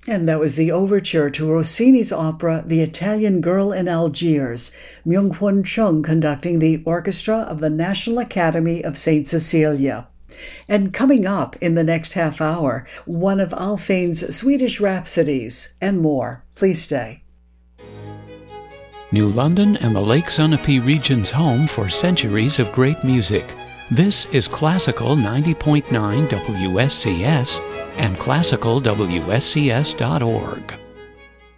And that was the overture to Rossini's opera The Italian Girl in Algiers, Myung-Hwan Chung conducting the orchestra of the National Academy of St. Cecilia. And coming up in the next half hour, one of Alfane's Swedish Rhapsodies and more. Please stay. New London and the Lake Sunapee region's home for centuries of great music. This is Classical 90.9 WSCS and classicalwscs.org.